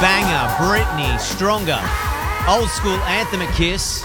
Banger, Britney, Stronger. Old school anthem at Kiss.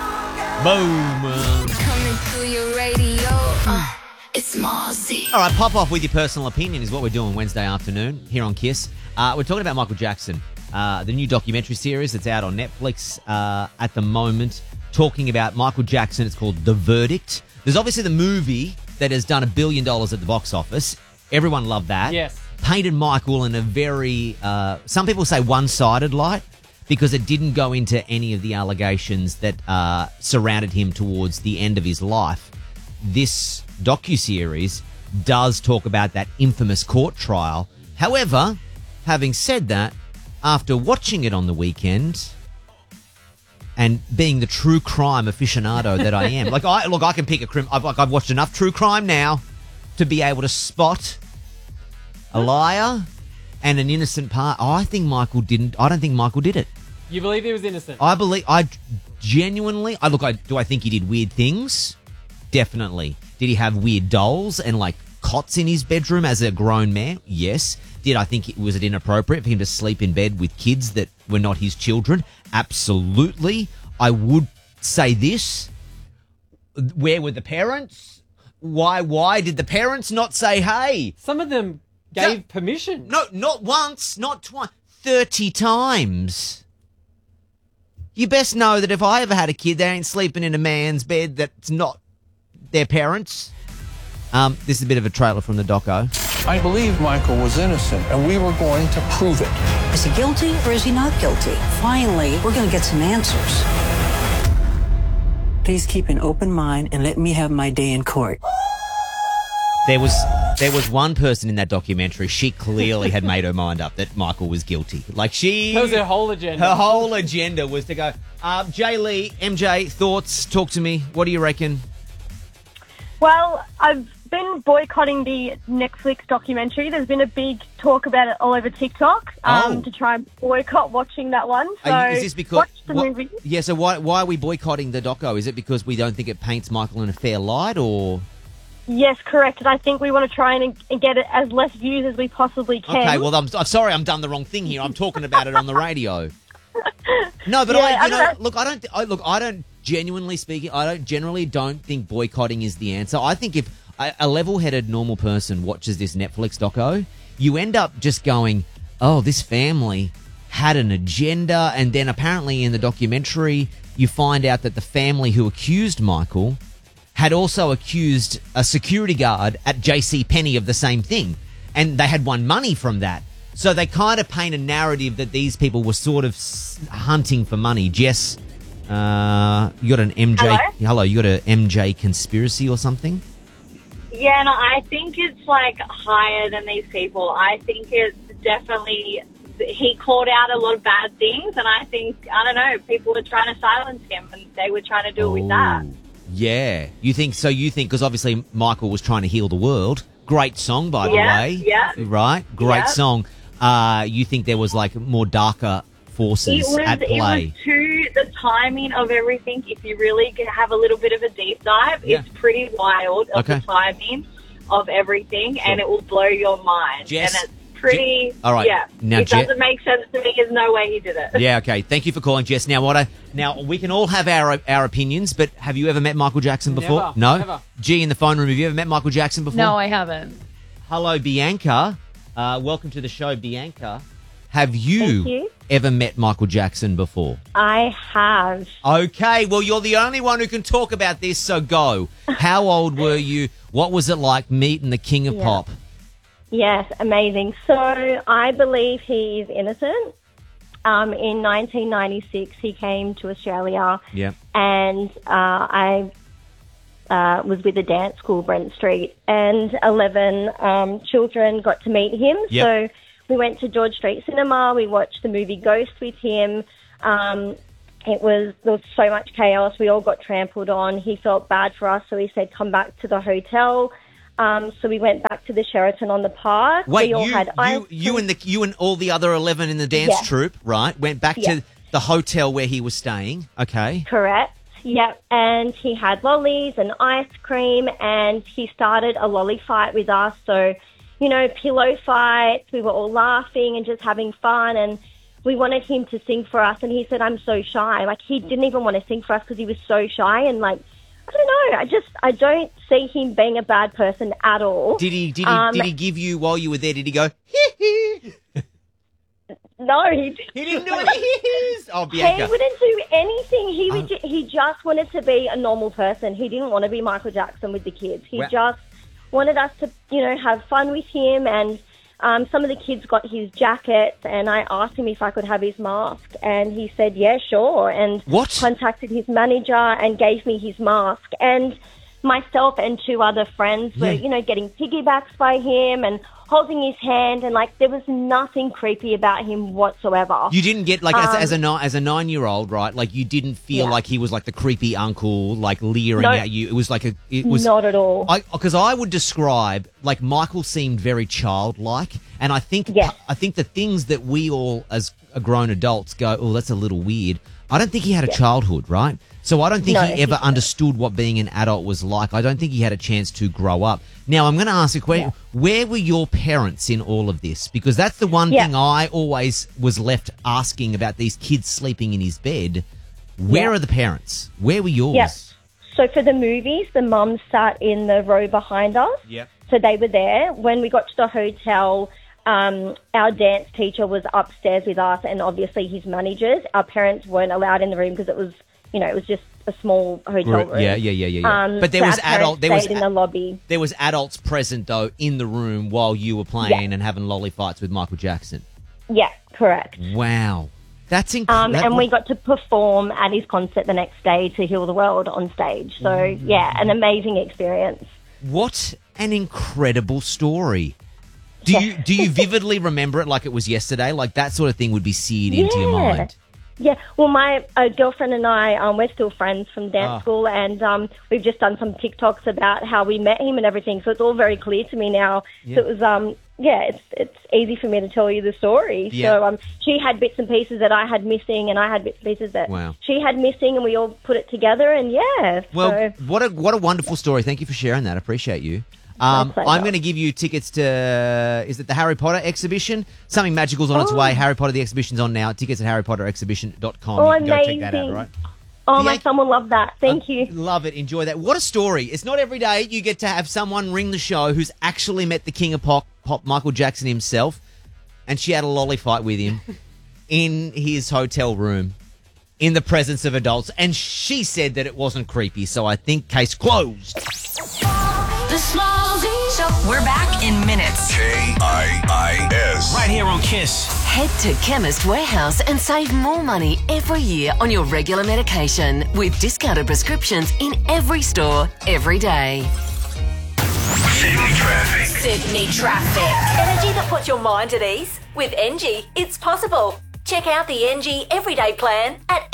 Boom. Coming through your radio. It's Mozzie. All right, pop off with your personal opinion is what we're doing Wednesday afternoon here on Kiss. We're talking about Michael Jackson, the new documentary series that's out on Netflix at the moment, talking about Michael Jackson. It's called The Verdict. There's obviously the movie that has done $1 billion at the box office. Everyone loved that. Yes. Painted Michael in a very, some people say one-sided light, because it didn't go into any of the allegations that surrounded him towards the end of his life. This docuseries does talk about that infamous court trial. However, having said that, after watching it on the weekend and being the true crime aficionado that I am, I can pick a crime. I've watched enough true crime now to be able to spot a liar and an innocent part. I think Michael didn't. I don't think Michael did it. You believe he was innocent? I genuinely, do I think he did weird things? Definitely. Did he have weird dolls and cots in his bedroom as a grown man? Yes. Did I think was it inappropriate for him to sleep in bed with kids that were not his children? Absolutely. I would say this. Where were the parents? Why did the parents not say, hey? Some of them gave permission. No, not once, not twice, 30 times. You best know that if I ever had a kid, they ain't sleeping in a man's bed that's not their parents. This is a bit of a trailer from the doco. I believe Michael was innocent, and we were going to prove it. Is he guilty or is he not guilty? Finally, we're going to get some answers. Please keep an open mind and let me have my day in court. There was one person in that documentary, she clearly had made her mind up that Michael was guilty. That was her whole agenda. Her whole agenda was to go, Jay Lee, MJ, thoughts, talk to me. What do you reckon? Well, I've been boycotting the Netflix documentary. There's been a big talk about it all over TikTok to try and boycott watching that one. So is this because watch the movie. Yeah, so why are we boycotting the doco? Is it because we don't think it paints Michael in a fair light, or...? Yes, correct. And I think we want to try and get it as less views as we possibly can. Okay, well, I'm sorry I've done the wrong thing here. I'm talking about it on the radio. No, but I don't genuinely speaking, I generally don't think boycotting is the answer. I think if a level-headed normal person watches this Netflix doco, you end up just going, oh, this family had an agenda, and then apparently in the documentary you find out that the family who accused Michael had also accused a security guard at JCPenney of the same thing, and they had won money from that. So they kind of paint a narrative that these people were sort of hunting for money. Jess, you got an MJ... Hello, you got an MJ conspiracy or something? Yeah, no, I think it's higher than these people. I think it's definitely... He called out a lot of bad things, and I think, I don't know, people were trying to silence him, and they were trying to do it with that. Yeah. You think, because obviously Michael was trying to heal the world. Great song, by the way. Yeah. Right? Great song. You think there was more darker forces at play? It was the timing of everything. If you really have a little bit of a deep dive, it's pretty wild of the timing of everything, and it will blow your mind. Jess, and it's pretty, all right. Yeah. Now, it doesn't make sense to me. There's no way he did it. Yeah, okay. Thank you for calling, Jess. Now, we can all have our opinions, but have you ever met Michael Jackson before? Never. G in the phone room, have you ever met Michael Jackson before? No, I haven't. Hello, Bianca. Welcome to the show, Bianca. Have you ever met Michael Jackson before? I have. Okay, well, you're the only one who can talk about this, so go. How old were you? What was it like meeting the King of Pop? Yes, amazing. So I believe he is innocent. In 1996, he came to Australia. Yeah. And I was with a dance school, Brent Street, and 11 children got to meet him. Yep. So we went to George Street Cinema. We watched the movie Ghost with him. There was so much chaos. We all got trampled on. He felt bad for us, so he said, come back to the hotel. So we went back to the Sheraton on the Park. Wait, we all you and all the other 11 in the dance troupe, right? Went back to the hotel where he was staying. Okay. Correct. Yep. And he had lollies and ice cream, and he started a lolly fight with us. So, pillow fights. We were all laughing and just having fun. And we wanted him to sing for us, and he said, I'm so shy. Like, he didn't even want to sing for us because he was so shy, and, like, I don't know. I don't see him being a bad person at all. Did he give you, while you were there, did he go, hee? No, he didn't do it. Oh, Bianca. He wouldn't do anything. He just wanted to be a normal person. He didn't want to be Michael Jackson with the kids. He just wanted us to, have fun with him. And some of the kids got his jackets, and I asked him if I could have his mask, and he said, yeah, sure. And contacted his manager and gave me his mask. And myself and 2 other friends were, getting piggybacks by him and holding his hand, and, like, there was nothing creepy about him whatsoever. You didn't get, like, as a 9-year-old, right? Like, you didn't feel like he was, like, the creepy uncle, like, leering at you. It was like not at all. Because I would describe, like, Michael seemed very childlike, and I think the things that we all, as grown adults, go, oh, that's a little weird. I don't think he had a childhood, right? So I don't think he ever understood what being an adult was like. I don't think he had a chance to grow up. Now, I'm going to ask a question. Yeah. Where were your parents in all of this? Because that's the one thing I always was left asking about these kids sleeping in his bed. Where are the parents? Where were yours? Yeah. So for the movies, the mum sat in the row behind us. Yep. So they were there. When we got to the hotel, our dance teacher was upstairs with us, and obviously his managers. Our parents weren't allowed in the room because it was, it was just a small hotel room. Yeah. But there was in the lobby. There was adults present though in the room while you were playing and having lolly fights with Michael Jackson. Yeah, correct. Wow, that's incredible. And we got to perform at his concert the next day to Heal the World on stage. So an amazing experience. What an incredible story. Do you vividly remember it like it was yesterday? Like that sort of thing would be seared into your mind. Yeah, well, my girlfriend and I, we're still friends from dance school, and we've just done some TikToks about how we met him and everything, so it's all very clear to me now. Yeah. So it was, it's easy for me to tell you the story. Yeah. So she had bits and pieces that I had missing, and I had bits and pieces that she had missing, and we all put it together, and Well, what a wonderful story. Thank you for sharing that. I appreciate you. I'm going to give you tickets to, is it the Harry Potter exhibition? Something magical's on its way. Harry Potter, the exhibition's on now. Tickets at harrypotterexhibition.com. Oh, you can amazing. go check that out, right? Oh, my son will love that. Thank you. Love it. Enjoy that. What a story. It's not every day you get to have someone ring the show who's actually met the king of pop, Michael Jackson himself, and she had a lolly fight with him in his hotel room in the presence of adults, and she said that it wasn't creepy, so I think case closed. The Smallzy Show. We're back in minutes. KIIS. Right here on KISS. Head to Chemist Warehouse and save more money every year on your regular medication with discounted prescriptions in every store, every day. Sydney traffic. Sydney traffic. Energy that puts your mind at ease. With NG, it's possible. Check out the NG Everyday Plan at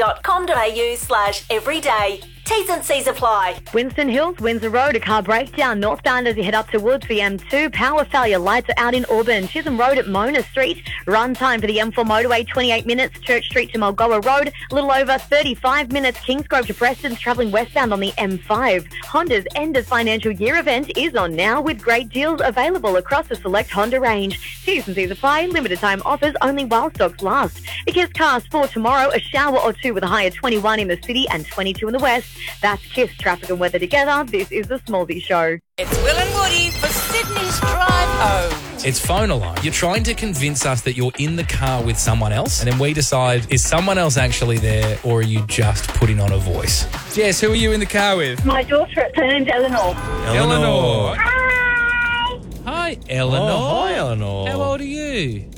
ng.com.au/everyday. T's and C's apply. Winston Hills, Windsor Road, a car breakdown northbound as you head up towards the M2. Power failure, lights are out in Auburn. Chisholm Road at Mona Street. Run time for the M4 motorway, 28 minutes. Church Street to Mulgoa Road, a little over 35 minutes. Kingsgrove to Preston's travelling westbound on the M5. Honda's end of financial year event is on now with great deals available across the select Honda range. T's and C's apply. Limited time offers only while stocks last. The KISS cast for tomorrow, a shower or two with a high of 21 in the city and 22 in the west. That's KISS traffic and weather together. This is the Smallzy Show. It's Will and Woody for Sydney's Drive Home. It's phone alarm. You're trying to convince us that you're in the car with someone else, and then we decide, is someone else actually there, or are you just putting on a voice? Jess, who are you in the car with? My daughter, her name's Eleanor. Eleanor. Hi. Hi, Eleanor. Oh, hi, Eleanor. How old are you?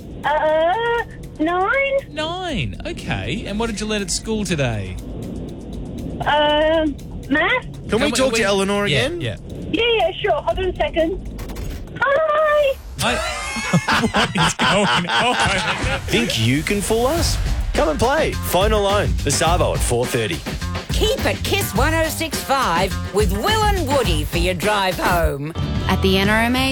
9. 9. Okay. And what did you learn at school today? Math. Can we talk to Eleanor again? Yeah, sure. Hold on a second. Hi. What is going on? Think you can fool us? Come and play. Phone Alone. The Savo at 4:30. Keep it KISS 106.5 with Will and Woody for your drive home. At the NRMA,